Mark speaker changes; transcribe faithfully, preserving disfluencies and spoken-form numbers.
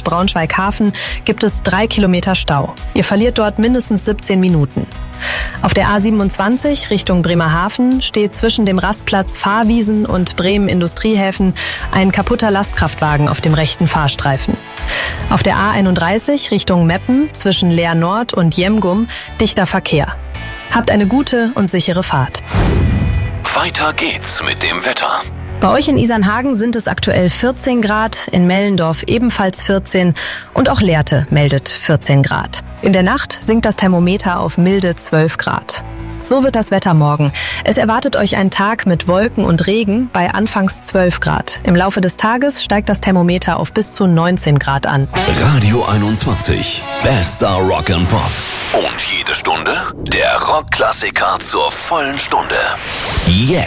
Speaker 1: und Braunschweig-Hafen gibt es drei Kilometer Stau. Ihr verliert dort mindestens siebzehn Minuten. Auf der A siebenundzwanzig Richtung Bremerhaven steht zwischen dem Rastplatz Fahrwiesen und Bremen-Industriehäfen ein kaputter Lastkraftwagen auf dem rechten Fahrstreifen. Auf der A einunddreißig Richtung Meppen zwischen Leer Nord und Jemgum dichter Verkehr. Habt eine gute und sichere Fahrt.
Speaker 2: Weiter geht's mit dem Wetter.
Speaker 1: Bei euch in Isernhagen sind es aktuell vierzehn Grad, in Mellendorf ebenfalls vierzehn und auch Lehrte meldet vierzehn Grad. In der Nacht sinkt das Thermometer auf milde zwölf Grad. So wird das Wetter morgen. Es erwartet euch ein Tag mit Wolken und Regen bei anfangs zwölf Grad. Im Laufe des Tages steigt das Thermometer auf bis zu neunzehn Grad an.
Speaker 2: Radio einundzwanzig. Bester Rock and Pop. Und jede Stunde der Rockklassiker zur vollen Stunde. Jetzt.